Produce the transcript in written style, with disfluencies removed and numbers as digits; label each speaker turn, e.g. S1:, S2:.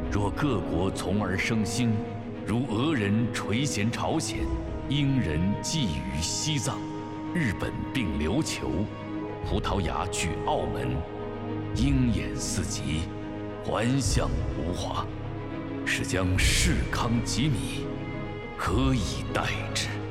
S1: 若各国从而生兴，如俄人垂涎朝鲜，英人觊觎西藏，日本并琉球，葡萄牙据澳门，鹰眼四极，环相无华，是将世康及米，何以待之？